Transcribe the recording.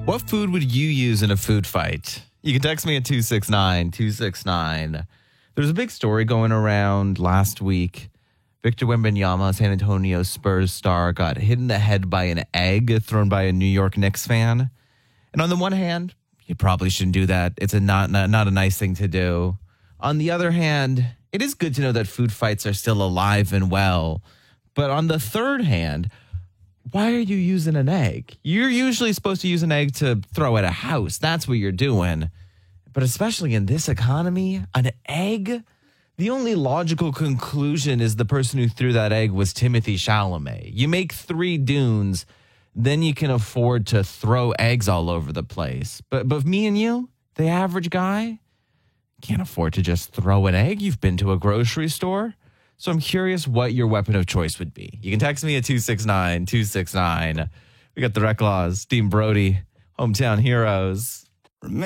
What food would you use in a food fight? You can text me at 269-269. There's a big story going around last week. Victor Wembanyama, San Antonio Spurs star, got hit in the head by an egg thrown by a New York Knicks fan. And on the one hand, you probably shouldn't do that. It's not a nice thing to do. On the other hand, it is good to know that food fights are still alive and well. But on the third hand, why are you using an egg? You're usually supposed to use an egg to throw at a house. That's what you're doing. But especially in this economy, an egg? The only logical conclusion is the person who threw that egg was Timothée Chalamet. You make 3 dunes, then you can afford to throw eggs all over the place. But me and you, the average guy, can't afford to just throw an egg. You've been to a grocery store. So I'm curious what your weapon of choice would be. You can text me at 269-269. We got the Rec Laws, Dean Brody, Hometown Heroes.